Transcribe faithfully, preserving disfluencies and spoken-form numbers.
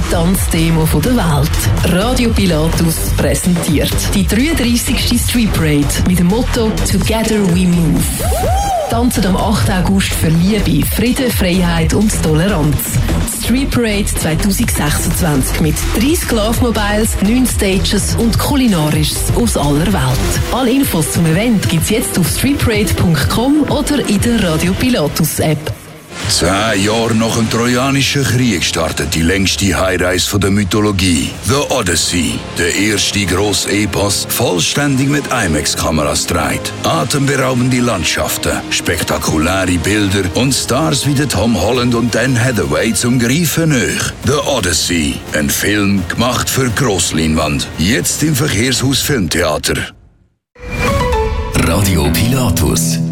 Tanzdemo der Welt. Radio Pilatus präsentiert die dreiunddreissigste Street Parade mit dem Motto «Together we move». Tanzen am achten August für Liebe, Frieden, Freiheit und Toleranz. Street Parade zwanzig sechsundzwanzig mit dreissig Love Mobiles, neun Stages und Kulinarisches aus aller Welt. Alle Infos zum Event gibt's jetzt auf streetparade punkt com oder in der Radio Pilatus App. Zwei Jahre nach dem Trojanischen Krieg startet die längste Heimreise der Mythologie. The Odyssey, der erste grosse Epos, vollständig mit IMAX-Kameras dreht. Atemberaubende Landschaften, spektakuläre Bilder und Stars wie Tom Holland und Dan Hathaway zum Greifen nach. The Odyssey, ein Film gemacht für Grossleinwand. Jetzt im Verkehrshaus Filmtheater. Radio Pilatus.